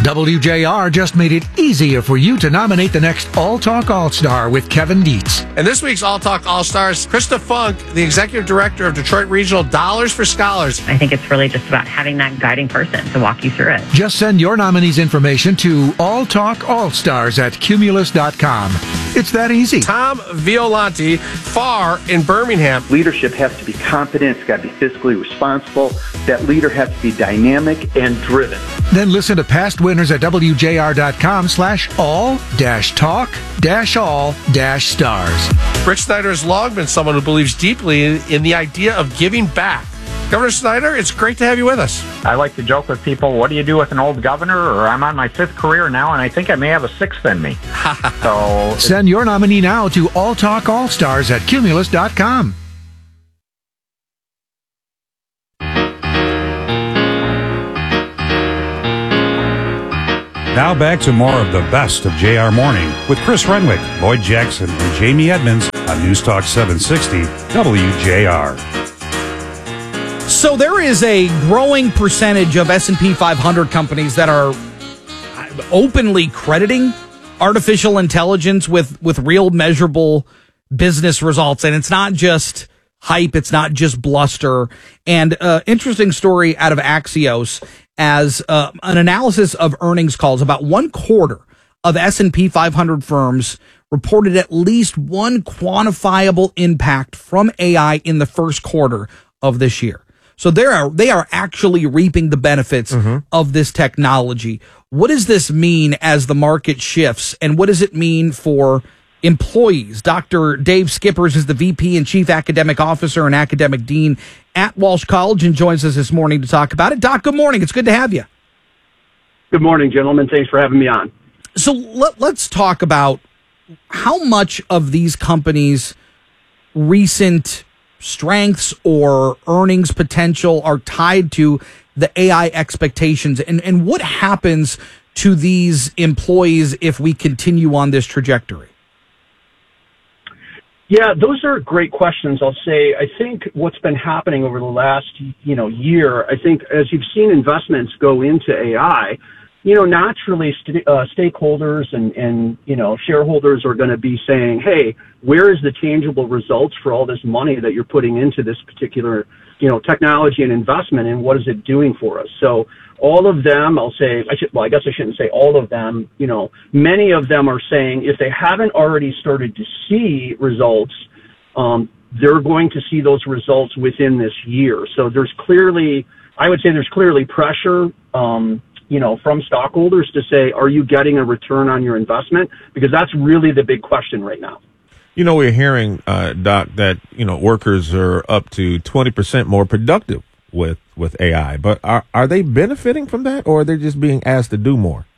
WJR just made it easier for you to nominate the next All Talk All-Star with Kevin Dietz. And this week's All Talk All-Stars, Krista Funk, the Executive Director of Detroit Regional Dollars for Scholars. I think it's really just about having that guiding person to walk you through it. Just send your nominees' information to alltalkallstars@cumulus.com. It's that easy. Tom Violante, FAR in Birmingham. Leadership has to be competent. It's got to be fiscally responsible. That leader has to be dynamic and driven. Then listen to past winners at WJR.com/all-talk-all-stars. Rick Snyder has long been someone who believes deeply in the idea of giving back. Governor Snyder, it's great to have you with us. I like to joke with people, what do you do with an old governor? Or I'm on my 5th career now, and I think I may have a 6th in me. So send your nominee now to alltalkallstars@cumulus.com. Now back to more of the best of JR Morning with Chris Renwick, Lloyd Jackson, and Jamie Edmonds on News Talk 760 WJR. So there is a growing percentage of S&P 500 companies that are openly crediting artificial intelligence with real measurable business results. And it's not just hype. It's not just bluster. And interesting story out of Axios as an analysis of earnings calls. About 1/4 of S&P 500 firms reported at least one quantifiable impact from AI in the first quarter of this year. So they are actually reaping the benefits of this technology. What does this mean as the market shifts, and what does it mean for employees? Dr. Dave Skippers is the VP and Chief Academic Officer and Academic Dean at Walsh College and joins us this morning to talk about it. Doc, good morning. It's good to have you. Good morning, gentlemen. Thanks for having me on. So let's talk about how much of these companies' recent strengths or earnings potential are tied to the AI expectations, and what happens to these employees if we continue on this trajectory? Yeah, those are great questions. I'll say, I think what's been happening over the last, year, I think as you've seen investments go into AI, naturally stakeholders and shareholders are going to be saying, hey, where is the tangible results for all this money that you're putting into this particular, technology and investment, and what is it doing for us? So all of them, I guess I shouldn't say all of them, many of them are saying if they haven't already started to see results, they're going to see those results within this year. So there's clearly pressure, from stockholders to say, are you getting a return on your investment? Because that's really the big question right now. We're hearing, Doc, that, workers are up to 20% more productive with AI, but are they benefiting from that, or are they just being asked to do more?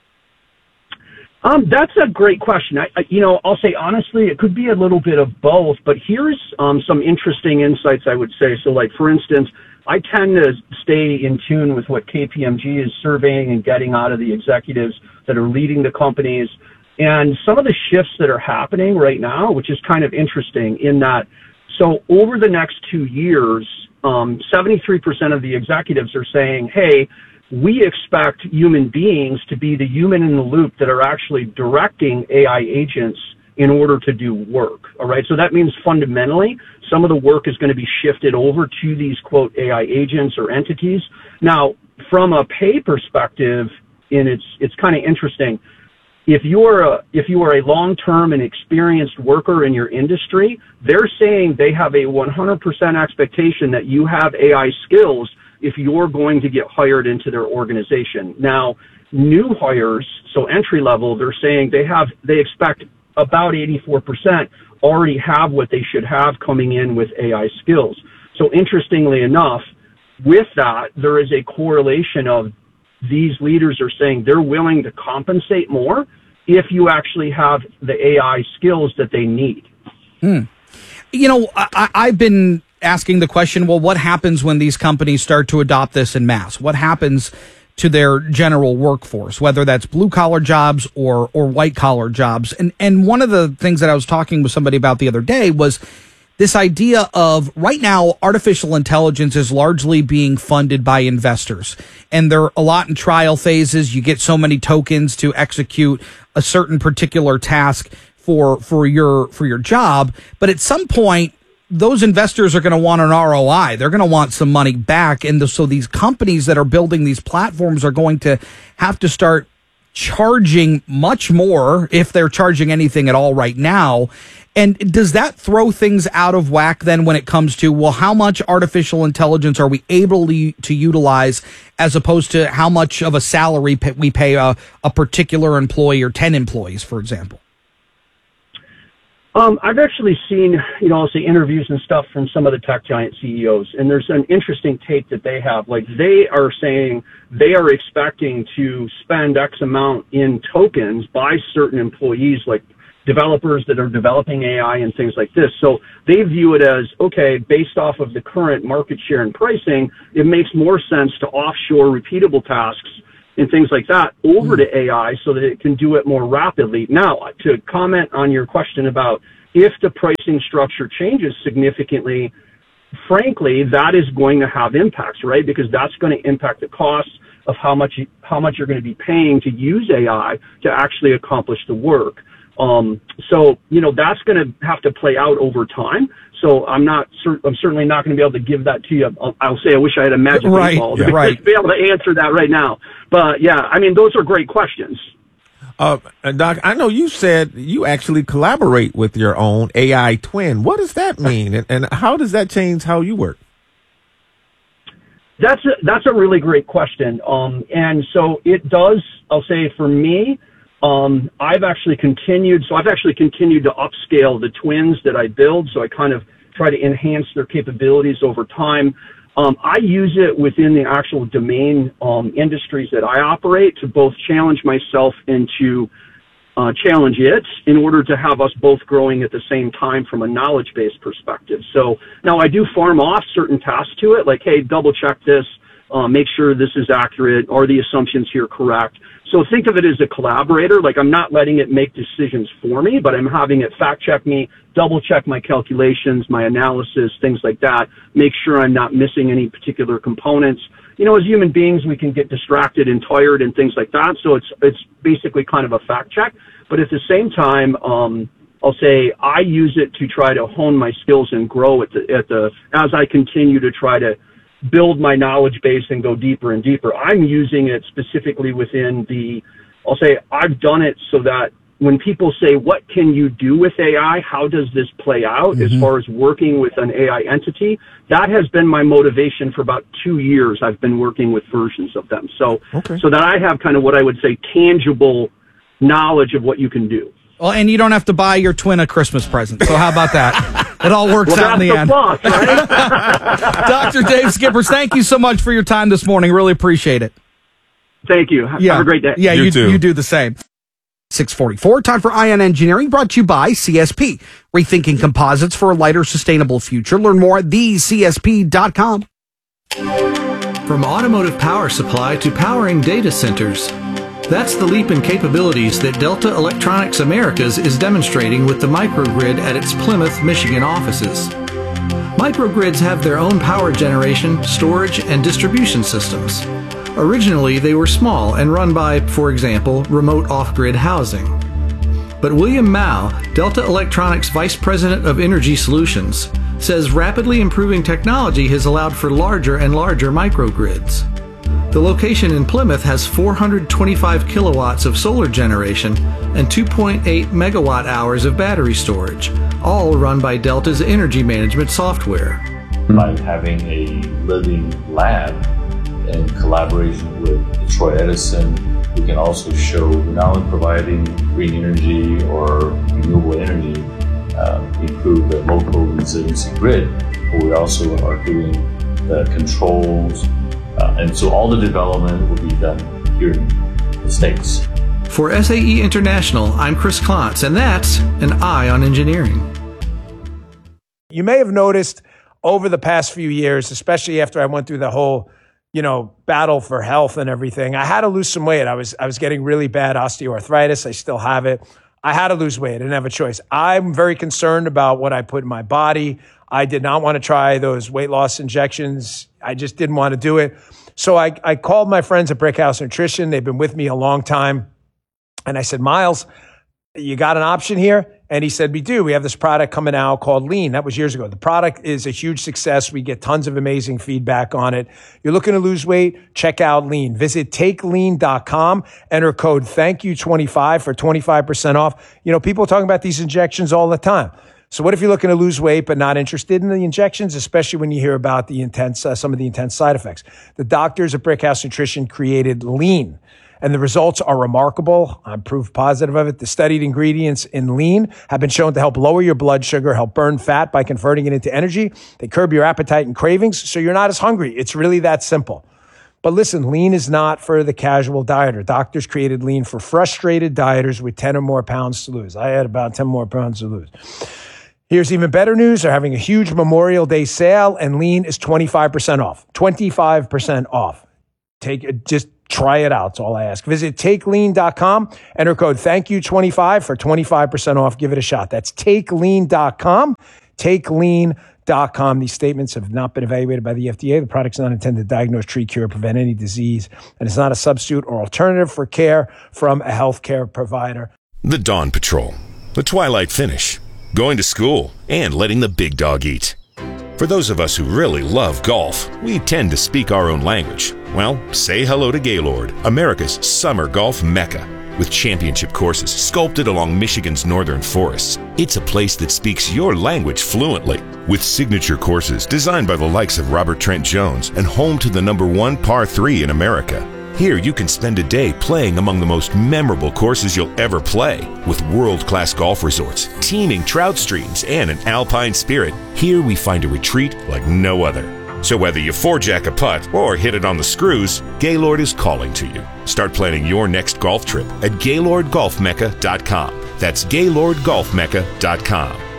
That's a great question. I'll say honestly, it could be a little bit of both, but here's some interesting insights I would say. So like, for instance, I tend to stay in tune with what KPMG is surveying and getting out of the executives that are leading the companies. And some of the shifts that are happening right now, which is kind of interesting in that, so over the next 2 years, 73% of the executives are saying, hey, we expect human beings to be the human in the loop that are actually directing AI agents in order to do work. All right. So that means fundamentally some of the work is going to be shifted over to these quote AI agents or entities. Now, from a pay perspective, and it's kind of interesting. If you are a long-term and experienced worker in your industry, they're saying they have a 100% expectation that you have AI skills if you're going to get hired into their organization. Now, new hires, so entry level, they're saying they expect about 84% already have what they should have coming in with AI skills. So interestingly enough, with that, there is a correlation of these leaders are saying they're willing to compensate more if you actually have the AI skills that they need. I've been asking the question, well, what happens when these companies start to adopt this en masse? What happens to their general workforce, whether that's blue-collar jobs or white-collar jobs? And one of the things that I was talking with somebody about the other day was this idea of right now, artificial intelligence is largely being funded by investors, and they're a lot in trial phases. You get so many tokens to execute a certain particular task for your job, but at some point, those investors are going to want an ROI. They're going to want some money back. And so these companies that are building these platforms are going to have to start charging much more, if they're charging anything at all right now. And does that throw things out of whack then when it comes to, well, how much artificial intelligence are we able to utilize as opposed to how much of a salary we pay a particular employee or 10 employees, for example? I've actually seen, I'll say interviews and stuff from some of the tech giant CEOs, and there's an interesting take that they have. Like, they are saying they are expecting to spend X amount in tokens by certain employees, like developers that are developing AI and things like this. So they view it as, okay, based off of the current market share and pricing, it makes more sense to offshore repeatable tasks and things like that over to AI so that it can do it more rapidly. Now, to comment on your question about if the pricing structure changes significantly, frankly, that is going to have impacts, right? Because that's going to impact the cost of how much you're going to be paying to use AI to actually accomplish the work. So, that's going to have to play out over time. So I'm certainly not going to be able to give that to you. I'll say I wish I had a magic ball to be able to answer that right now. But yeah, I mean, those are great questions. Doc, I know you said you actually collaborate with your own AI twin. What does that mean? And how does that change how you work? That's a really great question. And so it does, I'll say for me, I've actually continued to upscale the twins that I build. So I kind of try to enhance their capabilities over time. I use it within the actual domain industries that I operate to both challenge myself and to challenge it in order to have us both growing at the same time from a knowledge-based perspective. So now I do farm off certain tasks to it, like, hey, double check this, make sure this is accurate, are the assumptions here correct? So think of it as a collaborator. Like, I'm not letting it make decisions for me, but I'm having it fact check me, double check my calculations, my analysis, things like that, make sure I'm not missing any particular components. As human beings, we can get distracted and tired and things like that. So it's basically kind of a fact check. But at the same time, I'll say I use it to try to hone my skills and grow as I continue to try to build my knowledge base and go deeper and deeper. I'm using it specifically within I'll say I've done it so that when people say, what can you do with AI? How does this play out as far as working with an AI entity? That has been my motivation for about 2 years. I've been working with versions of them. So that I have kind of what I would say tangible knowledge of what you can do. Well, and you don't have to buy your twin a Christmas present. So how about that? It all works out in the end. Plus, right? Dr. Dave Schippers, thank you so much for your time this morning. Really appreciate it. Thank you. Have a great day. Yeah, you do the same. 6:44, time for Ion Engineering, brought to you by CSP. Rethinking composites for a lighter, sustainable future. Learn more at thecsp.com. From automotive power supply to powering data centers, that's the leap in capabilities that Delta Electronics Americas is demonstrating with the microgrid at its Plymouth, Michigan offices. Microgrids have their own power generation, storage, and distribution systems. Originally, they were small and run by, for example, remote off-grid housing. But William Mao, Delta Electronics Vice President of Energy Solutions, says rapidly improving technology has allowed for larger and larger microgrids. The location in Plymouth has 425 kilowatts of solar generation and 2.8 megawatt hours of battery storage, all run by Delta's energy management software. By having a living lab in collaboration with Detroit Edison, we can also show not only providing green energy or renewable energy, improve the local resiliency grid, but we also are doing the controls. And so all the development will be done here in the States. For SAE International, I'm Chris Klontz, and that's an Eye on Engineering. You may have noticed over the past few years, especially after I went through the whole, battle for health and everything, I had to lose some weight. I was getting really bad osteoarthritis. I still have it. I had to lose weight. I didn't have a choice. I'm very concerned about what I put in my body. I did not want to try those weight loss injections. I just didn't want to do it. So I called my friends at Brickhouse Nutrition. They've been with me a long time. And I said, Miles, you got an option here? And he said, we do. We have this product coming out called Lean. That was years ago. The product is a huge success. We get tons of amazing feedback on it. You're looking to lose weight? Check out Lean. Visit takelean.com. Enter code THANKYOU25 for 25% off. You know, people are talking about these injections all the time. So what if you're looking to lose weight but not interested in the injections, especially when you hear about the intense, some of the intense side effects? The doctors at Brickhouse Nutrition created Lean, and the results are remarkable. I'm proof positive of it. The studied ingredients in Lean have been shown to help lower your blood sugar, help burn fat by converting it into energy. They curb your appetite and cravings, so you're not as hungry. It's really that simple. But listen, Lean is not for the casual dieter. Doctors created Lean for frustrated dieters with 10 or more pounds to lose. I had about 10 more pounds to lose. Here's even better news. They're having a huge Memorial Day sale, and Lean is 25% off. 25% off. Just try it out. That's all I ask. Visit takelean.com. Enter code THANKYOU25 for 25% off. Give it a shot. That's takelean.com. Takelean.com. These statements have not been evaluated by the FDA. The product's not intended to diagnose, treat, cure, prevent any disease, and it's not a substitute or alternative for care from a healthcare provider. The Dawn Patrol. The Twilight Finish. Going to school, and letting the big dog eat. For those of us who really love golf, we tend to speak our own language. Well, say hello to Gaylord, America's summer golf mecca. With championship courses sculpted along Michigan's northern forests, it's a place that speaks your language fluently. With signature courses designed by the likes of Robert Trent Jones and home to the #1 par 3 in America. Here you can spend a day playing among the most memorable courses you'll ever play. With world-class golf resorts, teeming trout streams, and an alpine spirit, here we find a retreat like no other. So whether you four-jack a putt or hit it on the screws, Gaylord is calling to you. Start planning your next golf trip at GaylordGolfMecca.com. That's GaylordGolfMecca.com.